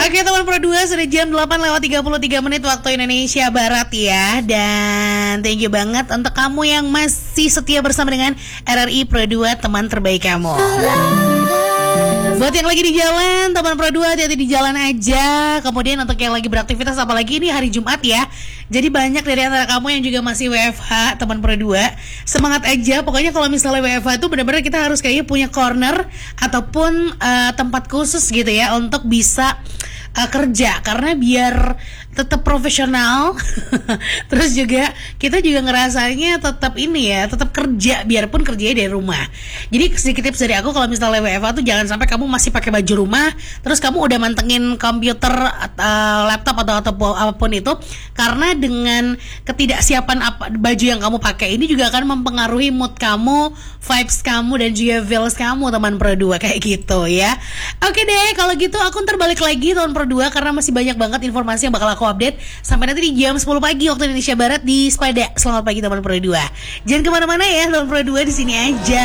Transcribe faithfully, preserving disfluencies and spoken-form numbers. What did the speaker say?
Oke teman Pro dua, sudah jam delapan lewat tiga puluh tiga menit waktu Indonesia Barat ya. Dan thank you banget untuk kamu yang masih setia bersama dengan R R I Pro dua, teman terbaik kamu. Buat yang lagi di jalan, teman Pro dua, hati-hati di jalan aja. Kemudian untuk yang lagi beraktivitas, apalagi ini hari Jumat ya, jadi banyak dari antara kamu yang juga masih W F H, teman Pro dua, semangat aja. Pokoknya kalau misalnya W F H itu benar-benar kita harus kayaknya punya corner ataupun uh, tempat khusus gitu ya untuk bisa uh, kerja, karena biar tetap profesional. Terus juga kita juga ngerasanya tetap ini ya, tetap kerja biarpun kerjanya dari rumah. Jadi sedikit tips dari aku, kalau misalnya W F H tuh jangan sampai kamu masih pakai baju rumah terus kamu udah mantengin komputer, uh, laptop atau atau apapun itu, karena dengan ketidaksiapan apa, baju yang kamu pakai ini juga akan mempengaruhi mood kamu, vibes kamu, dan juga feels kamu teman Pro dua, kayak gitu ya. Oke deh, kalau gitu aku ntar balik lagi teman Pro dua, karena masih banyak banget informasi yang bakal aku update sampai nanti di jam sepuluh pagi waktu Indonesia Barat di Spada. Selamat pagi teman Pro dua. Jangan kemana-mana ya teman Pro dua, di sini aja.